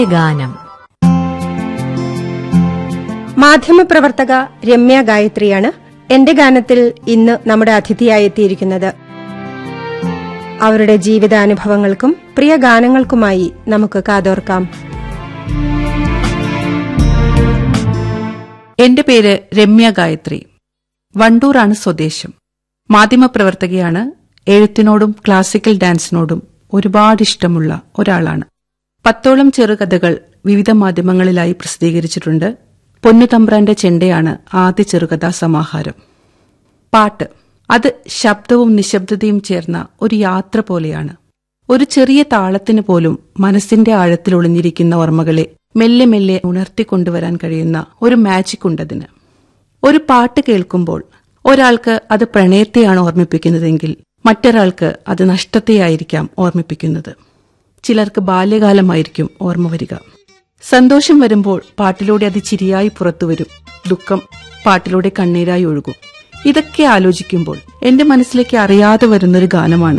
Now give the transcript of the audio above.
ഗാനം. മാധ്യമപ്രവർത്തക രമ്യ ഗായത്രിയാണ് എന്റെ ഗാനത്തിൽ ഇന്ന് നമ്മുടെ അതിഥിയായി എത്തിയിരിക്കുന്നത്. അവരുടെ ജീവിതാനുഭവങ്ങൾക്കും പ്രിയ ഗാനങ്ങൾക്കുമായി നമുക്ക് കാതോർക്കാം. എന്റെ പേര് രമ്യ ഗായത്രി. വണ്ടൂരാണ് സ്വദേശം. മാധ്യമപ്രവർത്തകയാണ്. എഴുത്തിനോടും ക്ലാസിക്കൽ ഡാൻസിനോടും ഒരുപാട് ഇഷ്ടമുള്ള ഒരാളാണ്. 10ഓളം ചെറുകഥകൾ വിവിധ മാധ്യമങ്ങളിലായി പ്രസിദ്ധീകരിച്ചിട്ടുണ്ട്. പൊന്നുതമ്പ്രാന്റെ ചെണ്ടയാണ് ആദ്യ ചെറുകഥാ സമാഹാരം. പാട്ട് അത് ശബ്ദവും നിശബ്ദതയും ചേർന്ന ഒരു യാത്ര പോലെയാണ്. ഒരു ചെറിയ താളത്തിന് പോലും മനസ്സിന്റെ ആഴത്തിൽ ഒളിഞ്ഞിരിക്കുന്ന ഓർമ്മകളെ മെല്ലെ മെല്ലെ ഉണർത്തിക്കൊണ്ടുവരാൻ കഴിയുന്ന ഒരു മാജിക് ഉണ്ടതിന്. ഒരു പാട്ട് കേൾക്കുമ്പോൾ ഒരാൾക്ക് അത് പ്രണയത്തെയാണ് ഓർമ്മിപ്പിക്കുന്നതെങ്കിൽ മറ്റൊരാൾക്ക് അത് നഷ്ടത്തെയായിരിക്കാം ഓർമ്മിപ്പിക്കുന്നത്. ചിലർക്ക് ബാല്യകാലമായിരിക്കും ഓർമ്മ വരിക. സന്തോഷം വരുമ്പോൾ പാട്ടിലൂടെ അത് ചിരിയായി പുറത്തുവരും. ദുഃഖം പാട്ടിലൂടെ കണ്ണീരായി ഒഴുകും. ഇതൊക്കെ ആലോചിക്കുമ്പോൾ എന്റെ മനസ്സിലേക്ക് അറിയാതെ വരുന്നൊരു ഗാനമാണ്